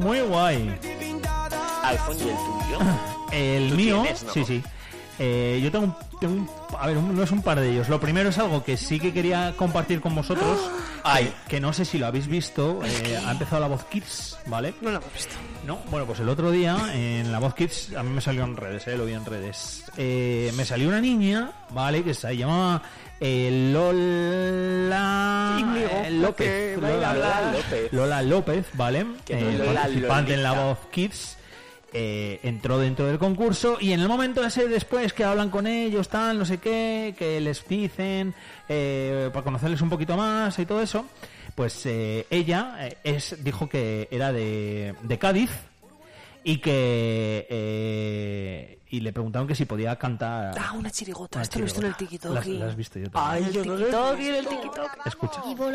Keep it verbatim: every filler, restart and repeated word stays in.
muy guay. iPhone y el tuyo. El Tú mío, tienes, ¿no? sí, sí. Eh, yo tengo, un, tengo un, a ver, un- no es un par de ellos. Lo primero es algo que sí que quería compartir con vosotros. Ay. Que, que no sé si lo habéis visto. Eh, ha empezado La Voz Kids, ¿vale? No lo hemos visto. No, bueno, pues el otro día en La Voz Kids, a mí me salió en redes, eh, lo vi en redes. Eh, me salió una niña, ¿vale? Que se llamaba eh, Lola Íñigo, eh, López. que baila Lola, Lola López. Lola López, ¿vale? Que no Eh, es Lola participante en La Lolita. Voz Kids. Eh, entró dentro del concurso y en el momento ese después que hablan con ellos, tal, no sé qué, que les dicen eh, para conocerles un poquito más y todo eso, pues eh, ella eh, es dijo que era de, de Cádiz y que eh, y le preguntaron que si podía cantar. Ah, una chirigota. una Esto lo he visto en el chirigota. TikTok. Las- las has visto yo también. Ay, yo no lo he visto. En el TikTok. Escucha. Y volando